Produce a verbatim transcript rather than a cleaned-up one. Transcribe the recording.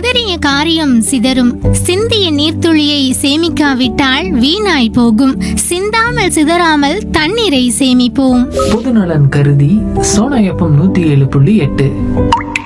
பதறிய காரியம் சிதறும். சிந்திய நீர்த்துளியை சேமிக்காவிட்டால் வீணாய் போகும். சிந்தாமல் சிதறாமல் தண்ணீரை சேமிப்போம். பொதுநலன் கருதி சோனா எஃப்எம் நூத்தி ஏழு புள்ளி எட்டு.